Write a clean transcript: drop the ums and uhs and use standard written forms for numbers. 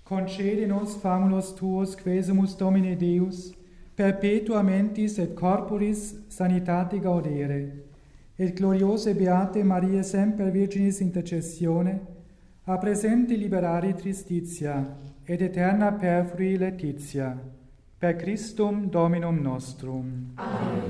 Concede nos famulos tuos, quesumus Domine Deus, perpetua mentis et corporis sanitate gaudere, et gloriose beate Maria semper Virginis intercessione, a presente liberare tristitia, et eterna perfrui laetitia, per Christum Dominum nostrum. Amen.